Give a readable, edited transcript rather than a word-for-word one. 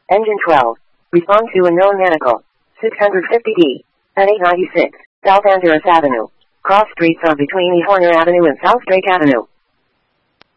Engine 12. Respond to unknown medical. 650D. At 896. South Andrews Avenue. Cross streets are between East Horner Avenue and South Drake Avenue.